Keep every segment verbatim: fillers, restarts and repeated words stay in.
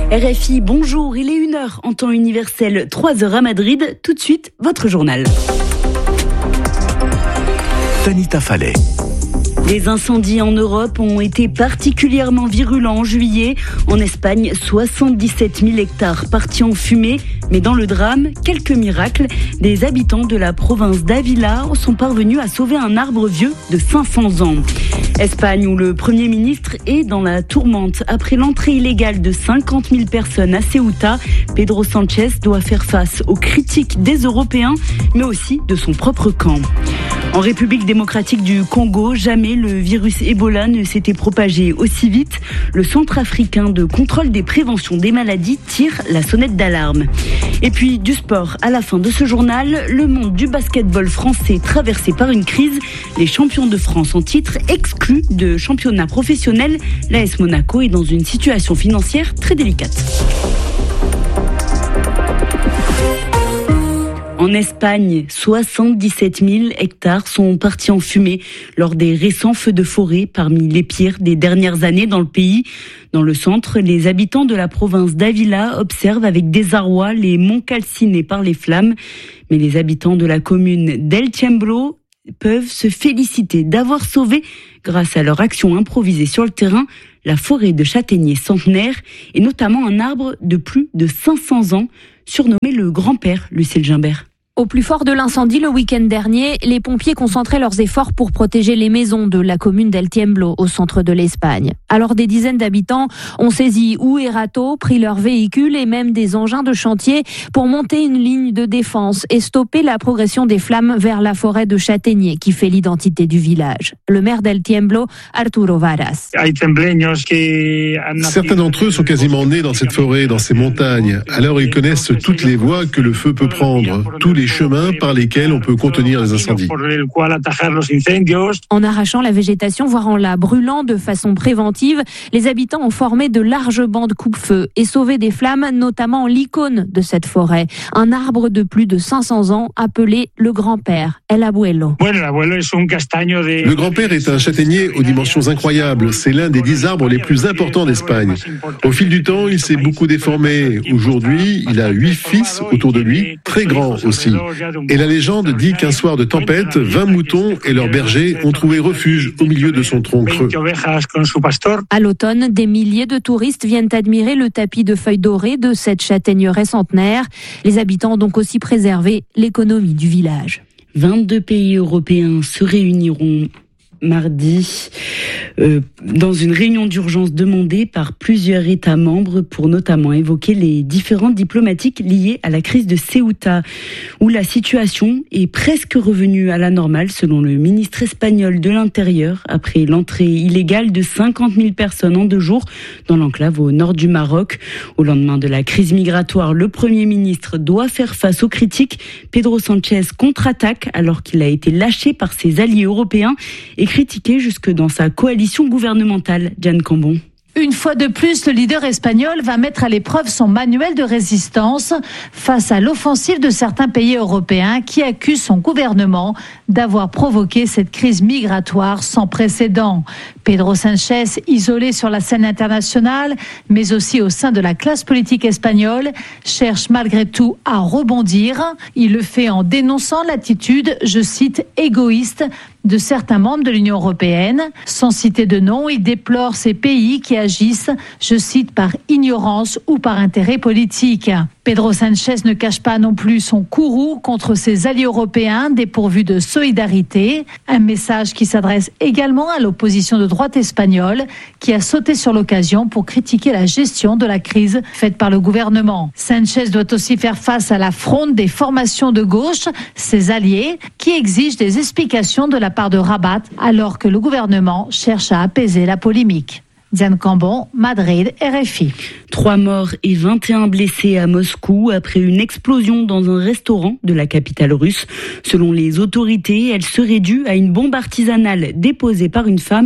R F I, bonjour, il est une heure en temps universel, trois heures à Madrid. Tout de suite, votre journal. Tanita Fallet. Les incendies en Europe ont été particulièrement virulents en juillet. En Espagne, soixante-dix-sept mille hectares partis en fumée. Mais dans le drame, quelques miracles. Des habitants de la province d'Ávila sont parvenus à sauver un arbre vieux de cinq cents ans. Espagne, où le Premier ministre est dans la tourmente. Après l'entrée illégale de cinquante mille personnes à Ceuta, Pedro Sánchez doit faire face aux critiques des Européens, mais aussi de son propre camp. En République démocratique du Congo, jamais le virus Ebola ne s'était propagé aussi vite. Le Centre africain de contrôle des préventions des maladies tire la sonnette d'alarme. Et puis du sport, à la fin de ce journal, le monde du basketball français traversé par une crise. Les champions de France en titre exclus de championnat professionnel. L'A S Monaco est dans une situation financière très délicate. En Espagne, soixante-dix-sept mille hectares sont partis en fumée lors des récents feux de forêt, parmi les pires des dernières années dans le pays. Dans le centre, les habitants de la province d'Ávila observent avec désarroi les monts calcinés par les flammes. Mais les habitants de la commune d'El Tiemblo peuvent se féliciter d'avoir sauvé, grâce à leur action improvisée sur le terrain, la forêt de châtaigniers centenaire et notamment un arbre de plus de cinq cents ans, surnommé le grand-père, Lucille Gimbert. Au plus fort de l'incendie le week-end dernier, les pompiers concentraient leurs efforts pour protéger les maisons de la commune d'El Tiemblo, au centre de l'Espagne. Alors des dizaines d'habitants ont saisi houes et râteaux, pris leurs véhicules et même des engins de chantier pour monter une ligne de défense et stopper la progression des flammes vers la forêt de châtaigniers qui fait l'identité du village. Le maire d'El Tiemblo, Arturo Varas. Certains d'entre eux sont quasiment nés dans cette forêt, dans ces montagnes. Alors ils connaissent toutes les voies que le feu peut prendre, tous les chemins par lesquels on peut contenir les incendies. En arrachant la végétation, voire en la brûlant de façon préventive, les habitants ont formé de larges bancs de coupe-feu et sauvé des flammes, notamment l'icône de cette forêt, un arbre de plus de cinq cents ans appelé le grand-père, El Abuelo. Le grand-père est un châtaignier aux dimensions incroyables. C'est l'un des dix arbres les plus importants d'Espagne. Au fil du temps, il s'est beaucoup déformé. Aujourd'hui, il a huit fils autour de lui, très grands aussi. Et la légende dit qu'un soir de tempête, vingt moutons et leurs bergers ont trouvé refuge au milieu de son tronc creux. À l'automne, des milliers de touristes viennent admirer le tapis de feuilles dorées de cette châtaigneraie centenaire. Les habitants ont donc aussi préservé l'économie du village. vingt-deux pays européens se réuniront mardi euh, dans une réunion d'urgence demandée par plusieurs États membres pour notamment évoquer les différentes diplomatiques liées à la crise de Ceuta, où la situation est presque revenue à la normale selon le ministre espagnol de l'Intérieur après l'entrée illégale de cinquante mille personnes en deux jours dans l'enclave au nord du Maroc. Au lendemain de la crise migratoire, le Premier ministre doit faire face aux critiques. Pedro Sánchez contre-attaque alors qu'il a été lâché par ses alliés européens et critiqué jusque dans sa coalition gouvernementale. Diane Cambon. Une fois de plus, le leader espagnol va mettre à l'épreuve son manuel de résistance face à l'offensive de certains pays européens qui accusent son gouvernement d'avoir provoqué cette crise migratoire sans précédent. Pedro Sánchez, isolé sur la scène internationale, mais aussi au sein de la classe politique espagnole, cherche malgré tout à rebondir. Il le fait en dénonçant l'attitude, je cite, égoïste de certains membres de l'Union européenne. Sans citer de nom, il déplore ces pays qui agissent, je cite, par ignorance ou par intérêt politique. Pedro Sánchez ne cache pas non plus son courroux contre ses alliés européens dépourvus de solidarité. Un message qui s'adresse également à l'opposition de droite espagnole qui a sauté sur l'occasion pour critiquer la gestion de la crise faite par le gouvernement. Sánchez doit aussi faire face à la fronde des formations de gauche, ses alliés, qui exigent des explications de la part de Rabat alors que le gouvernement cherche à apaiser la polémique. Diane Cambon, Madrid, R F I. Trois morts et vingt et un blessés à Moscou après une explosion dans un restaurant de la capitale russe. Selon les autorités, elle serait due à une bombe artisanale déposée par une femme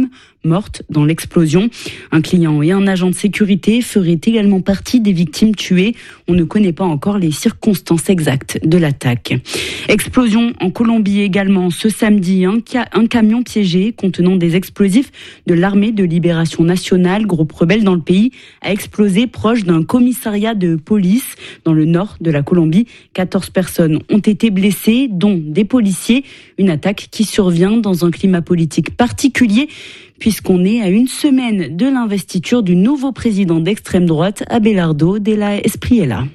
mortes dans l'explosion. Un client et un agent de sécurité feraient également partie des victimes tuées. On ne connaît pas encore les circonstances exactes de l'attaque. Explosion en Colombie également ce samedi. Un, ca- un camion piégé contenant des explosifs de l'armée de libération nationale, groupe rebelle dans le pays, a explosé proche d'un commissariat de police dans le nord de la Colombie. quatorze personnes ont été blessées, dont des policiers. Une attaque qui survient dans un climat politique particulier puisqu'on est à une semaine de l'investiture du nouveau président d'extrême droite, Abelardo de la Espriella.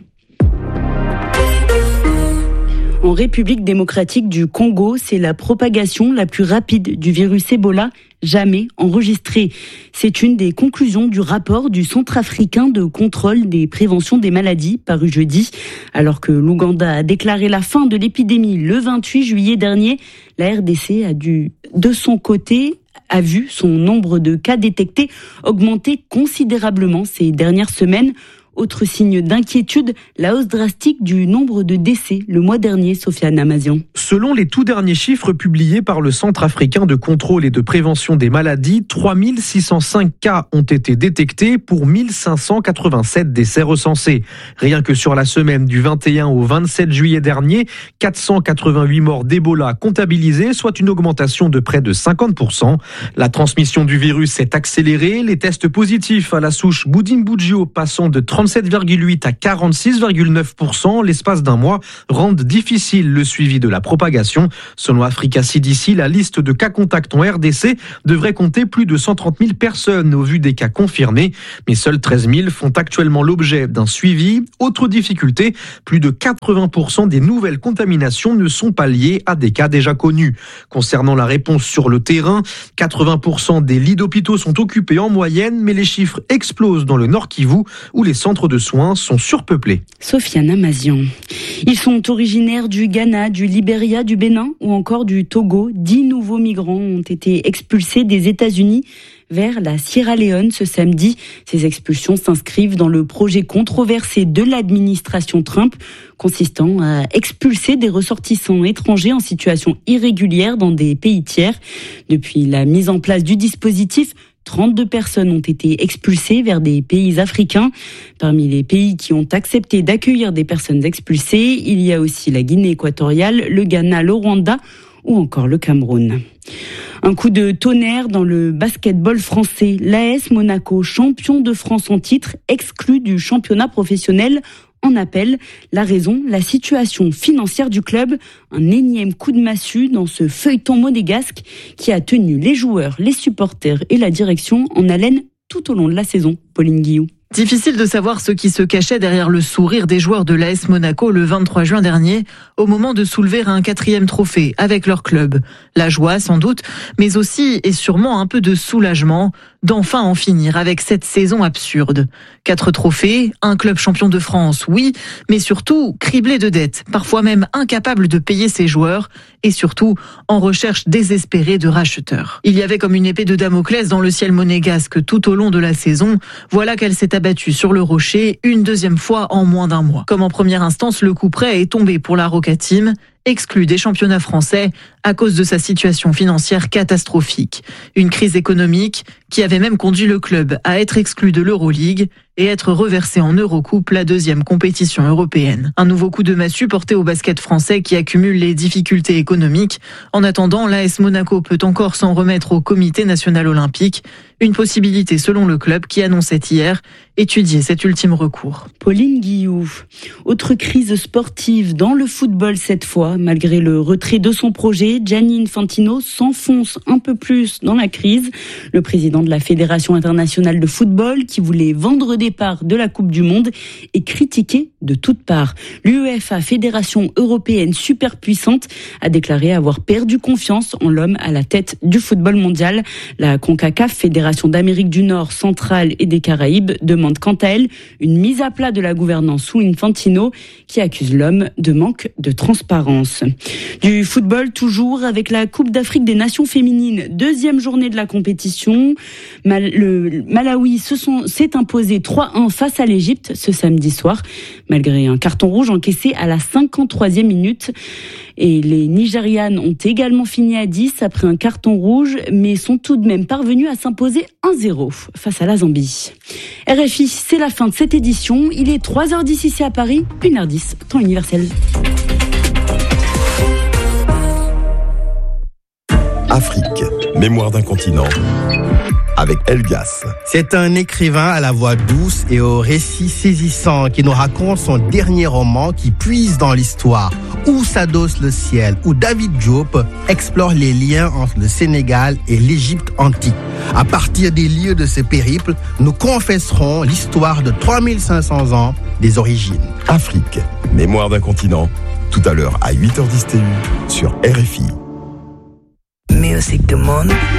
En République démocratique du Congo, c'est la propagation la plus rapide du virus Ebola jamais enregistrée. C'est une des conclusions du rapport du Centre africain de contrôle des préventions des maladies paru jeudi. Alors que l'Ouganda a déclaré la fin de l'épidémie le vingt-huit juillet dernier, la R D C a dû, de son côté, a vu son nombre de cas détectés augmenter considérablement ces dernières semaines. Autre signe d'inquiétude, la hausse drastique du nombre de décès le mois dernier, Sofiane Amazian. Selon les tout derniers chiffres publiés par le Centre africain de contrôle et de prévention des maladies, trois mille six cent cinq cas ont été détectés pour mille cinq cent quatre-vingt-sept décès recensés. Rien que sur la semaine du vingt et un au vingt-sept juillet dernier, quatre cent quatre-vingt-huit morts d'Ebola comptabilisées, soit une augmentation de près de cinquante pour cent. La transmission du virus s'est accélérée, les tests positifs à la souche Bundibugyo passant de trente-sept virgule huit à quarante-six virgule neuf pour cent l'espace d'un mois rendent difficile le suivi de la propagation. Selon Africa C D C, la liste de cas contacts en R D C devrait compter plus de cent trente mille personnes au vu des cas confirmés, mais seuls treize mille font actuellement l'objet d'un suivi. Autre difficulté, plus de quatre-vingts pour cent des nouvelles contaminations ne sont pas liées à des cas déjà connus. Concernant la réponse sur le terrain, quatre-vingts pour cent des lits d'hôpitaux sont occupés en moyenne, mais les chiffres explosent dans le Nord Kivu où les centres de soins sont surpeuplés. Sofiane Amazian. Ils sont originaires du Ghana, du Libéria, du Bénin ou encore du Togo. Dix nouveaux migrants ont été expulsés des États-Unis vers la Sierra Leone ce samedi. Ces expulsions s'inscrivent dans le projet controversé de l'administration Trump, consistant à expulser des ressortissants étrangers en situation irrégulière dans des pays tiers. Depuis la mise en place du dispositif, trente-deux personnes ont été expulsées vers des pays africains. Parmi les pays qui ont accepté d'accueillir des personnes expulsées, il y a aussi la Guinée équatoriale, le Ghana, le Rwanda ou encore le Cameroun. Un coup de tonnerre dans le basketball français. L'A S Monaco, champion de France en titre, exclu du championnat professionnel en appel. La raison, la situation financière du club. Un énième coup de massue dans ce feuilleton monégasque qui a tenu les joueurs, les supporters et la direction en haleine tout au long de la saison. Pauline Guillou. Difficile de savoir ce qui se cachait derrière le sourire des joueurs de l'A S Monaco le vingt-trois juin dernier, au moment de soulever un quatrième trophée avec leur club. La joie sans doute, mais aussi et sûrement un peu de soulagement d'enfin en finir avec cette saison absurde. Quatre trophées, un club champion de France, oui, mais surtout criblé de dettes, parfois même incapable de payer ses joueurs et surtout en recherche désespérée de racheteurs. Il y avait comme une épée de Damoclès dans le ciel monégasque tout au long de la saison. Voilà qu'elle s'est abattue sur le rocher une deuxième fois en moins d'un mois. Comme en première instance, le coup près est tombé pour la Roca Team, exclu des championnats français à cause de sa situation financière catastrophique. Une crise économique qui avait même conduit le club à être exclu de l'Euroleague et être reversé en Eurocoupe, la deuxième compétition européenne. Un nouveau coup de massue porté au basket français qui accumule les difficultés économiques. En attendant, l'A S Monaco peut encore s'en remettre au Comité national olympique. Une possibilité selon le club qui annonçait hier étudier cet ultime recours. Pauline Guillou. Autre crise sportive dans le football cette fois. Malgré le retrait de son projet, Gianni Infantino s'enfonce un peu plus dans la crise. Le président de la Fédération internationale de football, qui voulait vendre des parts de la Coupe du Monde, est critiqué de toutes parts. L'UEFA, Fédération européenne superpuissante, a déclaré avoir perdu confiance en l'homme à la tête du football mondial. La CONCACAF, Fédération d'Amérique du Nord, centrale et des Caraïbes, demande quant à elle une mise à plat de la gouvernance sous Infantino, qui accuse l'homme de manque de transparence. Du football toujours avec la Coupe d'Afrique des Nations féminines, deuxième journée de la compétition. Mal, le Malawi se sont, s'est imposé trois trois un face à l'Égypte ce samedi soir, malgré un carton rouge encaissé à la cinquante-troisième minute. Et les Nigérianes ont également fini à dix après un carton rouge, mais sont tout de même parvenues à s'imposer un zéro face à la Zambie. R F I, c'est la fin de cette édition. Il est trois heures dix ici à Paris, une heure dix, temps universel. Afrique, mémoire d'un continent, avec Elgas. C'est un écrivain à la voix douce et au récit saisissant qui nous raconte son dernier roman qui puise dans l'histoire, où s'adosse le ciel, où David Diop explore les liens entre le Sénégal et l'Égypte antique. À partir des lieux de ce périple, nous confesserons l'histoire de trois mille cinq cents ans des origines. Afrique, mémoire d'un continent, tout à l'heure à huit heures dix T U sur R F I. Music du monde.